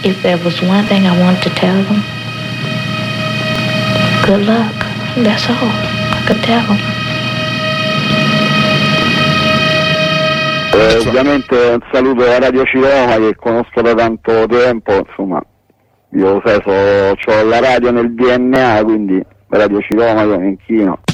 If there was one thing I wanted to tell them, good luck. That's all I could tell them. Ovviamente un saluto a Radio Ciroma che conosco da tanto tempo, insomma, io sai, ho la radio nel DNA, quindi Radio Ciroma io mi inchino.